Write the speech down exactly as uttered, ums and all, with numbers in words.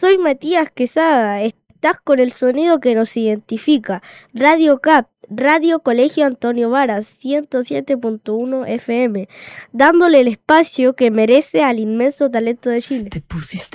soy Matías Quesada. Estás con el sonido que nos identifica. Radio C A T, Radio Colegio Antonio Varas, ciento siete punto uno F M, dándole el espacio que merece al inmenso talento de Chile. Te pusiste